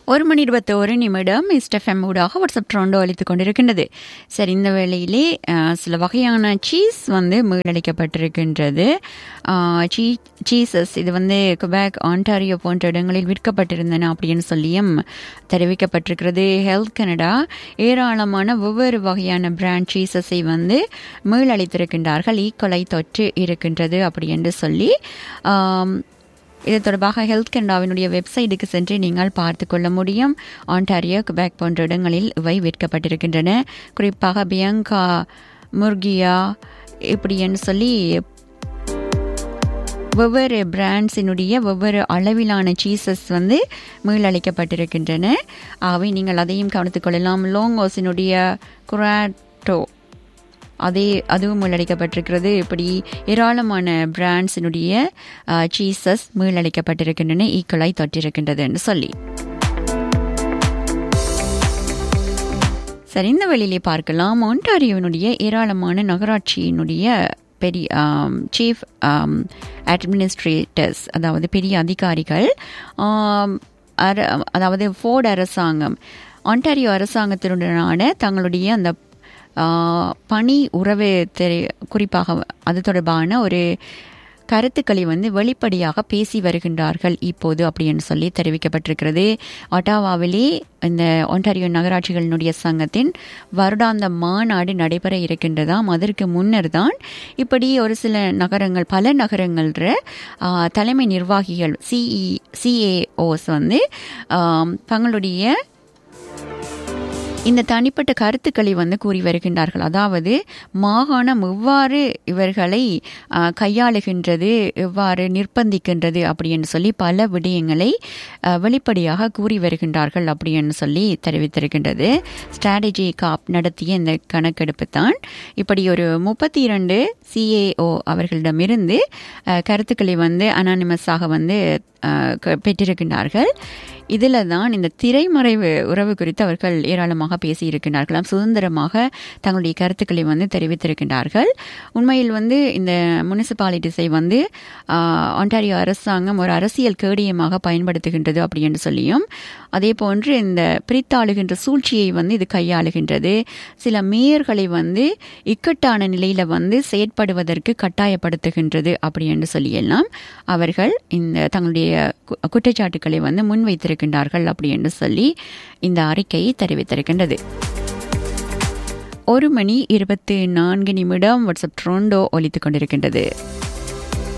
1:21 இஸ்டெஃப்எம் ஊடாக வாட்ஸ்அப் ட்ரோண்டோ அளித்துக் கொண்டிருக்கின்றது. சரி, இந்த வேளையிலே சில வகையான சீஸ் மீளளிக்கப்பட்டிருக்கின்றது. சீசஸ் இது குபேக், ஆன்டாரியோ போன்ற இடங்களில் விற்கப்பட்டிருந்தன அப்படின்னு சொல்லியும் தெரிவிக்கப்பட்டிருக்கிறது. ஹெல்த் கனடா ஏராளமான ஒவ்வொரு வகையான பிராண்ட் சீசஸை மீளளித்திருக்கின்றார்கள். ஈக்கொலை தொற்று இருக்கின்றது அப்படி என்று சொல்லி இது தொடர்பாக ஹெல்த் கனடாவினுடைய வெப்சைட்டுக்கு சென்று நீங்கள் பார்த்து கொள்ள முடியும். ஆன்டாரியோ, குபேக் போன்ற இடங்களில் இவை விற்கப்பட்டிருக்கின்றன. குறிப்பாக பியங்கா, முர்கியா இப்படின்னு சொல்லி ஒவ்வொரு பிராண்ட்ஸினுடைய ஒவ்வொரு அளவிலான சீசஸ் மீளளிக்கப்பட்டிருக்கின்றன. ஆகவே நீங்கள் அதையும் கவனித்துக் கொள்ளலாம். லோங்கோஸினுடைய குராட்டோ அதுவும் மீளளிக்கப்பட்டிருக்கிறது. இப்படி ஏராளமான பிராண்ட்ஸினுடைய சீசஸ் மீளளிக்கப்பட்டிருக்கின்றன ஈக்குவலாய் தொற்றிருக்கின்றது என்று சொல்லி. சரி, இந்த வழியிலே பார்க்கலாம். ஒன்டாரியோனுடைய ஏராளமான நகராட்சியினுடைய பெரிய சீஃப் அட்மினிஸ்ட்ரேட்டர்ஸ், அதாவது பெரிய அதிகாரிகள், அதாவது ஃபோர்ட் அரசாங்கம், ஒன்டாரியோ அரசாங்கத்தினுடனான தங்களுடைய அந்த பணி உறவு குறிப்பாக அது தொடர்பான ஒரு கருத்துக்களை வெளிப்படையாக பேசி வருகின்றார்கள் இப்போது அப்படின்னு சொல்லி தெரிவிக்கப்பட்டிருக்கிறது. ஒட்டாவாவிலே இந்த ஒன்டாரியோ நகராட்சிகளினுடைய சங்கத்தின் வருடாந்த மாநாடு நடைபெற இருக்கின்றதாம். அதற்கு முன்னர் தான் இப்படி ஒரு சில நகரங்கள், பல நகரங்கள் தலைமை நிர்வாகிகள் CAOs தங்களுடைய இந்த தனிப்பட்ட கருத்துக்களை கூறி வருகின்றார்கள். அதாவது மாகாணம் எவ்வாறு இவர்களை கையாளுகின்றது, எவ்வாறு நிர்பந்திக்கின்றது அப்படின்னு சொல்லி பல விடயங்களை வெளிப்படையாக கூறி வருகின்றார்கள் அப்படின்னு சொல்லி தெரிவித்திருக்கின்றது. ஸ்ட்ராட்டஜி காப் நடத்திய இந்த கணக்கெடுப்பு தான் இப்படி ஒரு 32 CAO அவர்களிடமிருந்து கருத்துக்களை அனானிமஸாக பெற்றிருக்கின்றார்கள். இதில் தான் இந்த திரைமறைவு உறவு குறித்து அவர்கள் ஏராளமாக பேசியிருக்கிறார்களாம். சுதந்திரமாக தங்களுடைய கருத்துக்களை தெரிவித்திருக்கின்றார்கள். உண்மையில் இந்த முனிசிபாலிட்டிஸை ஒன்டாரியோ அரசாங்கம் ஒரு அரசியல் கேடயமாக பயன்படுத்துகின்றது அப்படி என்று சொல்லியும், அதே போன்று இந்த பிரித்தாளுகின்ற சூழ்ச்சியை இது கையாளுகின்றது. சில மேயர்களை இக்கட்டான நிலையில செயற்படுவதற்கு கட்டாயப்படுத்துகின்றது அப்படி என்று சொல்லியெல்லாம் அவர்கள் இந்த தங்களுடைய குற்றச்சாட்டுக்களை முன்வைத்திருக்கின்றார்கள் அப்படி என்று சொல்லி இந்த அறிக்கையை தெரிவித்திருக்கின்றது. 1:24 வாட்ஸ்அப் ட்ரோண்டோ ஒலித்துக் கொண்டிருக்கின்றது.